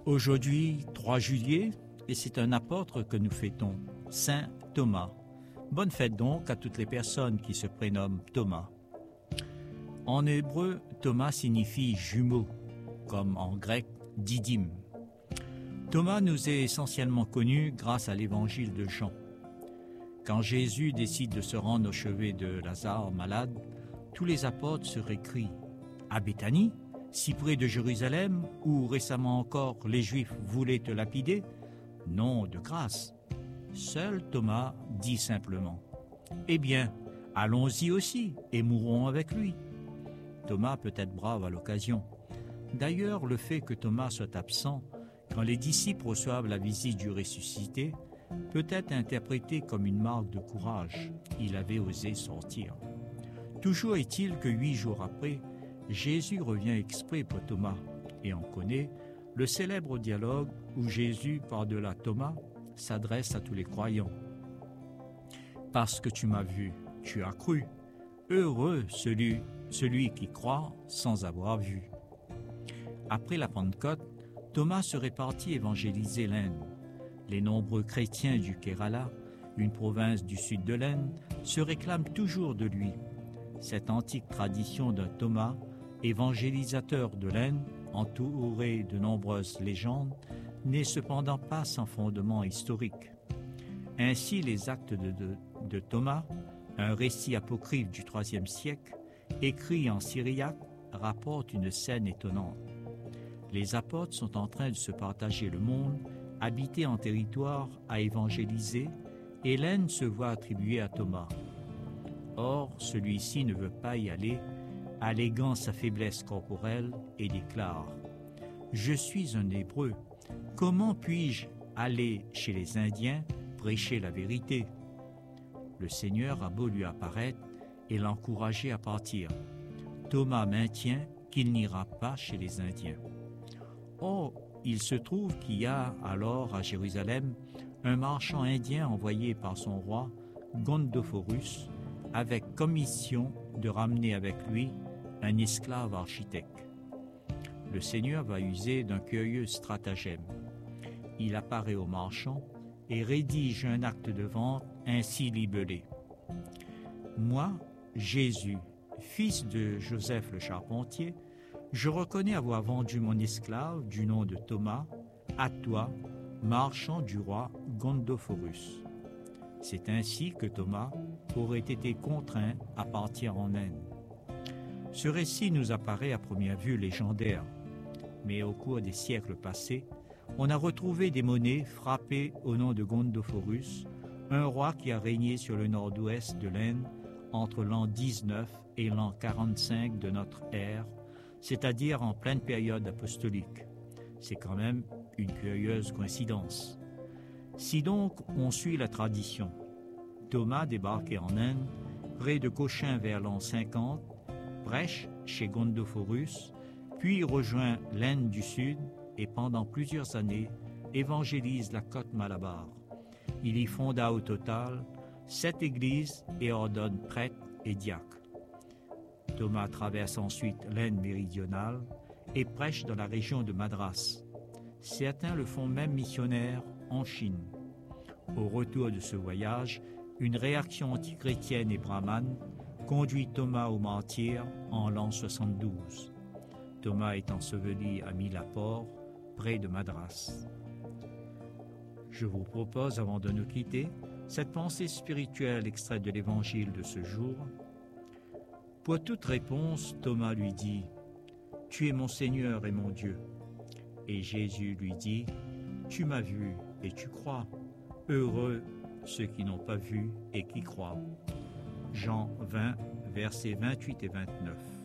Aujourd'hui, 3 juillet, et c'est un apôtre que nous fêtons, Saint Thomas. Bonne fête donc à toutes les personnes qui se prénomment Thomas. En hébreu, Thomas signifie jumeau, comme en grec, didyme. Thomas nous est essentiellement connu grâce à l'évangile de Jean. Quand Jésus décide de se rendre au chevet de Lazare malade, tous les apôtres se récrient « À Béthanie, si près de Jérusalem, où récemment encore les Juifs voulaient te lapider ?» Non, de grâce. Seul Thomas dit simplement « Eh bien, allons-y aussi et mourrons avec lui. » Thomas peut être brave à l'occasion. D'ailleurs, le fait que Thomas soit absent quand les disciples reçoivent la visite du ressuscité peut être interprété comme une marque de courage. Il avait osé sortir. Toujours est-il que 8 jours après, Jésus revient exprès pour Thomas, et on connaît le célèbre dialogue où Jésus, par-delà Thomas, s'adresse à tous les croyants. « Parce que tu m'as vu, tu as cru. Heureux celui qui croit sans avoir vu. » Après la Pentecôte, Thomas serait parti évangéliser l'Inde. Les nombreux chrétiens du Kerala, une province du sud de l'Inde, se réclament toujours de lui. Cette antique tradition d'un Thomas, évangélisateur de l'Inde, entouré de nombreuses légendes, n'est cependant pas sans fondement historique. Ainsi, les Actes de Thomas, un récit apocryphe du IIIe siècle, écrit en syriaque, rapportent une scène étonnante. Les apôtres sont en train de se partager le monde, habités en territoire à évangéliser, et l'Inde se voit attribuer à Thomas. Or, celui-ci ne veut pas y aller, alléguant sa faiblesse corporelle, et déclare « Je suis un Hébreu, comment puis-je aller chez les Indiens prêcher la vérité ?» Le Seigneur a beau lui apparaître et l'encourager à partir. Thomas maintient qu'il n'ira pas chez les Indiens. Or, il se trouve qu'il y a alors à Jérusalem un marchand indien envoyé par son roi, Gondoforus, avec commission de ramener avec lui un esclave architecte. Le Seigneur va user d'un curieux stratagème. Il apparaît au marchand et rédige un acte de vente ainsi libellé. « Moi, Jésus, fils de Joseph le charpentier, je reconnais avoir vendu mon esclave du nom de Thomas à toi, marchand du roi Gondoforus. » C'est ainsi que Thomas aurait été contraint à partir en Inde. Ce récit nous apparaît à première vue légendaire, mais au cours des siècles passés, on a retrouvé des monnaies frappées au nom de Gondoforus, un roi qui a régné sur le nord-ouest de l'Inde entre l'an 19 et l'an 45 de notre ère, c'est-à-dire en pleine période apostolique. C'est quand même une curieuse coïncidence. Si donc on suit la tradition, Thomas débarquait en Inde, près de Cochin vers l'an 50, prêche chez Gondoforus, puis rejoint l'Inde du Sud et pendant plusieurs années évangélise la côte Malabar. Il y fonda au total 7 églises et ordonne prêtres et diacres. Thomas traverse ensuite l'Inde méridionale et prêche dans la région de Madras. Certains le font même missionnaire en Chine. Au retour de ce voyage, une réaction antichrétienne et brahmane conduit Thomas au martyre en l'an 72. Thomas est enseveli à Mylapore, près de Madras. Je vous propose, avant de nous quitter, cette pensée spirituelle extraite de l'évangile de ce jour. Pour toute réponse, Thomas lui dit « Tu es mon Seigneur et mon Dieu. » Et Jésus lui dit « Tu m'as vu et tu crois. Heureux ceux qui n'ont pas vu et qui croient. » Jean 20, versets 28 et 29.